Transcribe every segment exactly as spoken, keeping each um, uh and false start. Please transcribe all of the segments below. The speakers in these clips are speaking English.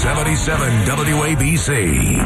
seventy-seven W A B C.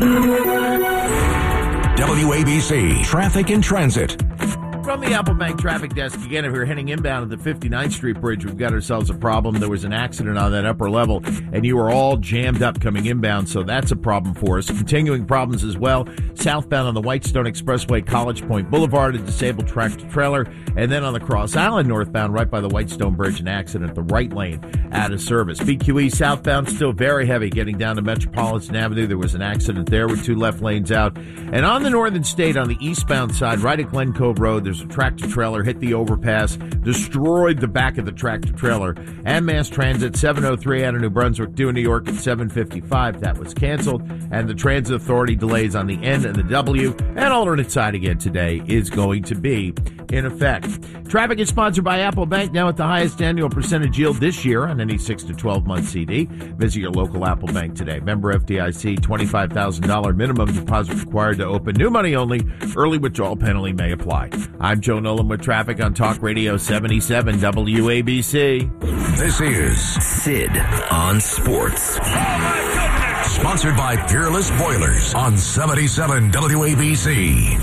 W A B C Traffic and Transit. From the Apple Bank traffic desk again, if you're heading inbound at the fifty-ninth Street Bridge, we've got ourselves a problem. There was an accident on that upper level, and you are all jammed up coming inbound, so that's a problem for us. Continuing problems as well, southbound on the Whitestone Expressway, College Point Boulevard, a disabled tractor-trailer, and then on the Cross Island northbound, right by the Whitestone Bridge, an accident, the right lane out of service. B Q E southbound, still very heavy, getting down to Metropolitan Avenue. There was an accident there with two left lanes out. And on the Northern State, on the eastbound side, right at Glen Cove Road, there's a tractor trailer, hit the overpass, destroyed the back of the tractor trailer. And Mass Transit seven oh three out of New Brunswick due New York at seven fifty-five. That was canceled. And the Transit Authority delays on the N and the W. And alternate side again today is going to be in effect. Traffic is sponsored by Apple Bank, now at the highest annual percentage yield this year on any six to twelve month C D. Visit your local Apple Bank today. Member F D I C, twenty-five thousand dollars minimum deposit required to open. New money only. Early withdrawal penalty may apply. I'm Joe Nolan with traffic on Talk Radio seventy-seven W A B C. This is Sid on Sports. Oh my goodness! Sponsored by Peerless Boilers on seventy-seven W A B C.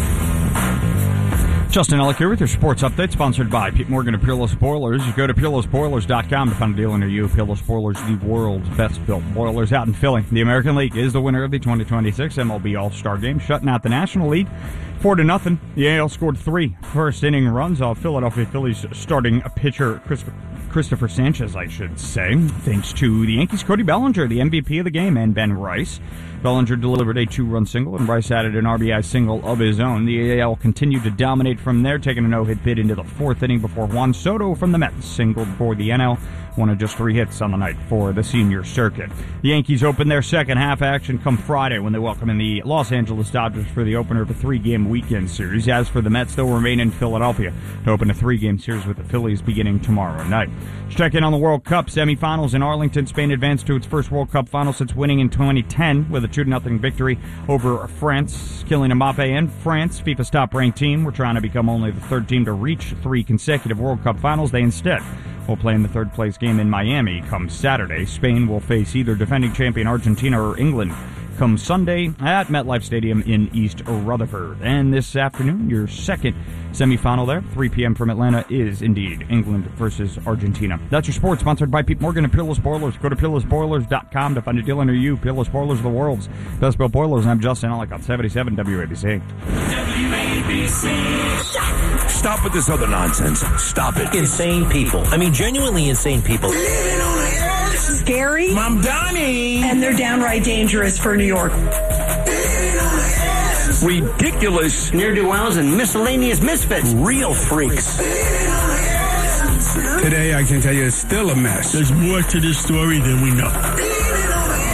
Justin Ellick here with your sports update, sponsored by Pete Morgan of Peerless Boilers. You go to peerless boilers dot com to find a dealer near you. Peerless Boilers, the world's best-built boilers out in Philly. The American League is the winner of the twenty twenty-six M L B All-Star Game, shutting out the National League four to nothing. The A L scored three first-inning runs off Philadelphia Phillies starting pitcher Christopher Christopher Sanchez, I should say, thanks to the Yankees' Cody Bellinger, the M V P of the game, and Ben Rice. Bellinger delivered a two-run single, and Rice added an R B I single of his own. The A L continued to dominate from there, taking a no-hit bid into the fourth inning before Juan Soto from the Mets singled for the N L. One of just three hits on the night for the senior circuit. The Yankees open their second half action come Friday when they welcome in the Los Angeles Dodgers for the opener of a three-game weekend series. As for the Mets, they'll remain in Philadelphia to open a three-game series with the Phillies beginning tomorrow night. Let's check in on the World Cup semifinals in Arlington. Spain advanced to its first World Cup final since winning in twenty ten with a two to nothing victory over France. Kylian Mbappe and France, FIFA's top-ranked team, were trying to become only the third team to reach three consecutive World Cup finals. They instead will play in the third-place game in Miami come Saturday. Spain will face either defending champion Argentina or England come Sunday at MetLife Stadium in East Rutherford. And this afternoon, your second semifinal there, three p.m. from Atlanta, is indeed England versus Argentina. That's your sports, sponsored by Pete Morgan and Peerless Boilers. Go to peerless boilers dot com to find a dealer near you. Peerless Boilers, the world's best-built boilers. I'm Justin Ellick on seventy-seven W A B C. W A B C. Stop with this other nonsense. Stop it. Insane people. I mean, genuinely insane people. Living on the edge. Scary. Mom Donnie. And they're downright dangerous for New York. Living on the edge. Ridiculous. Ne'er-do-wells and miscellaneous misfits. Real freaks. Living on the edge. Today, I can tell you it's still a mess. There's more to this story than we know. Living on the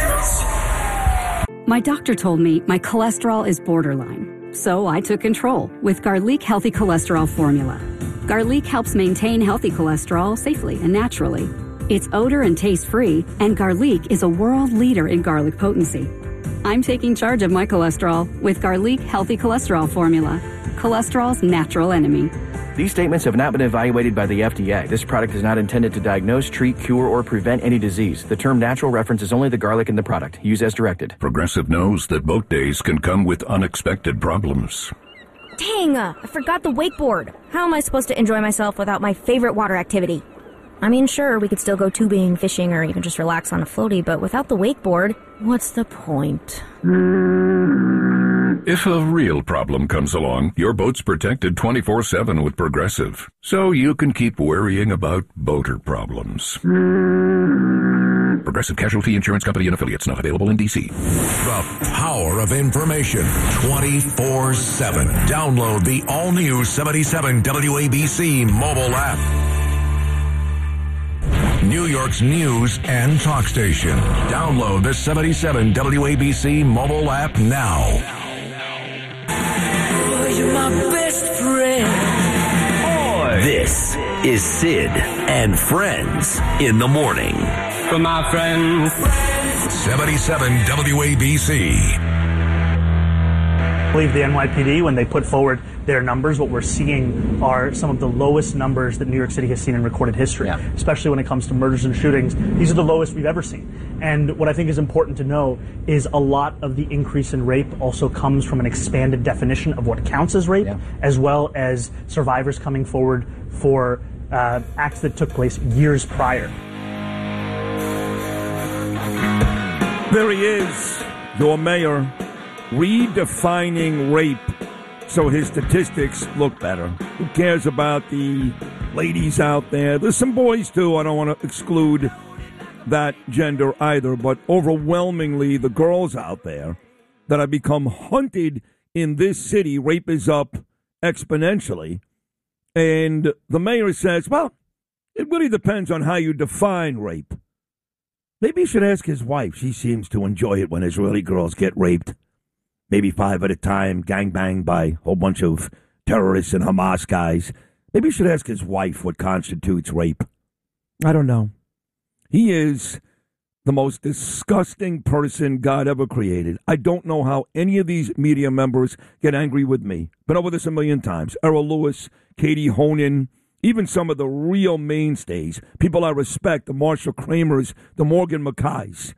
edge. My doctor told me my cholesterol is borderline. So I took control with Garlic Healthy Cholesterol Formula. Garlic helps maintain healthy cholesterol safely and naturally. It's odor and taste-free, and Garlic is a world leader in garlic potency. I'm taking charge of my cholesterol with Garlic Healthy Cholesterol Formula, cholesterol's natural enemy. These statements have not been evaluated by the F D A. This product is not intended to diagnose, treat, cure, or prevent any disease. The term natural references only the garlic in the product. Use as directed. Progressive knows that boat days can come with unexpected problems. Dang, uh, I forgot the wakeboard. How am I supposed to enjoy myself without my favorite water activity? I mean, sure, we could still go tubing, fishing, or even just relax on a floaty, but without the wakeboard, what's the point? If a real problem comes along, your boat's protected twenty-four seven with Progressive, so you can keep worrying about boater problems. Progressive Casualty Insurance Company and affiliates, not available in D C. The power of information twenty-four seven. Download the all-new seventy-seven W A B C mobile app. New York's news and talk station. Download the seventy-seven W A B C mobile app now. Oh, you're my best friend. This is Sid and Friends in the morning. For my friends. seventy-seven W A B C. I believe the N Y P D, when they put forward their numbers, what we're seeing are some of the lowest numbers that New York City has seen in recorded history, yeah. especially when it comes to murders and shootings. These are the lowest we've ever seen. And what I think is important to know is a lot of the increase in rape also comes from an expanded definition of what counts as rape, yeah. as well as survivors coming forward for uh, acts that took place years prior. There he is, your mayor, redefining rape so his statistics look better. Who cares about the ladies out there? There's some boys, too. I don't want to exclude that gender either, but overwhelmingly the girls out there that have become hunted in this city. Rape is up exponentially. And the mayor says, well, it really depends on how you define rape. Maybe you should ask his wife. She seems to enjoy it when Israeli girls get raped. Maybe five at a time, gangbanged by a whole bunch of terrorists and Hamas guys. Maybe you should ask his wife what constitutes rape. I don't know. He is the most disgusting person God ever created. I don't know how any of these media members get angry with me. Been over this a million times. Errol Lewis, Katie Honan, even some of the real mainstays, people I respect, the Marshall Kramers, the Morgan McKays.